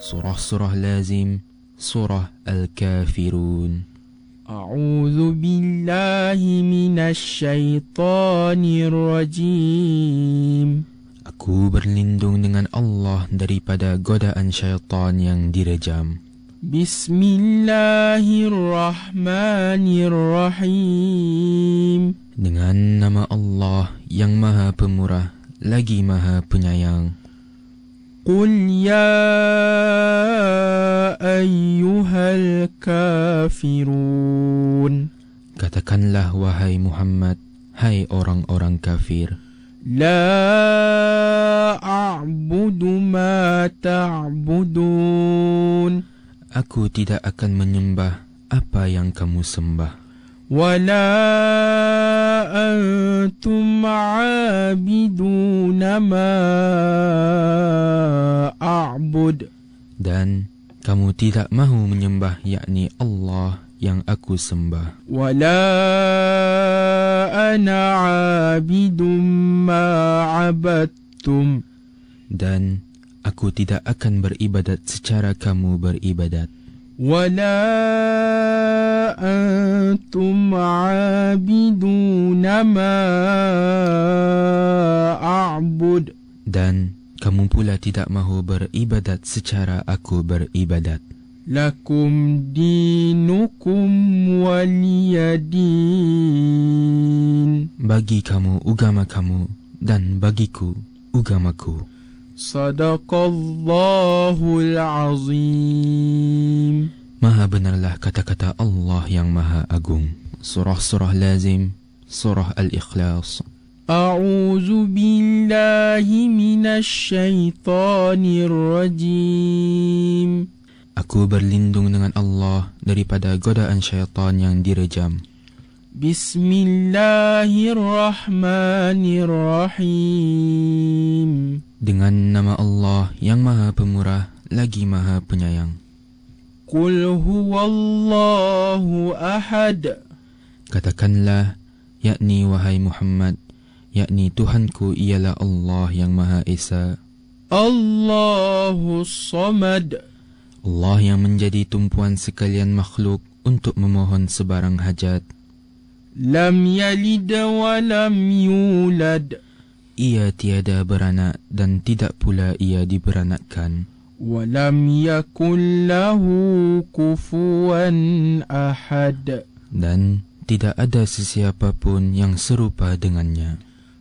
Surah-surah lazim, surah Al-Kafirun. A'udzu billahi minasyaitonir rajim. Aku berlindung dengan Allah daripada godaan syaitan yang direjam. Bismillahirrahmanirrahim. Dengan nama Allah yang Maha Pemurah lagi Maha Penyayang. Qul ya ayyuhal kafirun. Katakanlah wahai Muhammad, hai orang-orang kafir. La a'budu ma ta'budun. Aku tidak akan menyembah apa yang kamu sembah. Wala antum a'abiduna ma a'bud. Dan kamu tidak mahu menyembah yakni Allah yang aku sembah. Wala ana 'abidum ma 'abadtum. Dan aku tidak akan beribadat secara kamu beribadat. Wala antum 'abiduna ma a'bud. Dan kamu pula tidak mahu beribadat secara aku beribadat. Lakum dinukum waliyadin. Bagi kamu agama kamu dan bagiku agamaku. Sadaqallahul azim. Maha benarlah kata-kata Allah yang Maha Agung. Surah-surah lazim, surah Al-Ikhlas. A'udzu billahi minasyaitonir rajim. Aku berlindung dengan Allah daripada godaan syaitan yang direjam. Bismillahirrahmanirrahim. Dengan nama Allah yang Maha Pemurah lagi Maha Penyayang. Qul huwallahu ahad. Katakanlah, yakni wahai Muhammad, yakni Tuhanku ialah Allah yang Maha Esa. Allahus samad. Allah yang menjadi tumpuan sekalian makhluk untuk memohon sebarang hajat. Lam yalid wa lam yulad. Ia tiada beranak dan tidak pula ia diberanakkan. Wa lam yakul lahu kufuwan ahad. Dan tidak ada sesiapa pun yang serupa dengannya.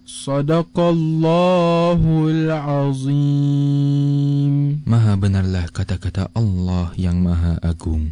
Sadaqallahul azim. Maha benarlah kata-kata Allah yang Maha Agung.